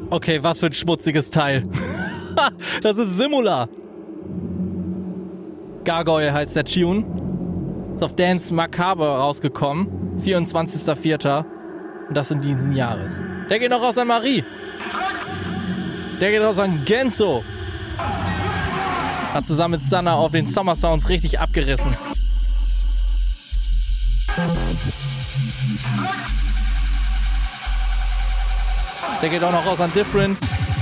Okay, was für ein schmutziges Teil. Das ist Simula. Gargoyle heißt der Tune. Ist auf Dance Macabre rausgekommen. 24.04. Und das in diesem Jahres. Der geht noch raus an Marie. Der geht raus an Genzo. Hat zusammen mit Sanna auf den Summer Sounds richtig abgerissen. Der geht auch noch raus an Different.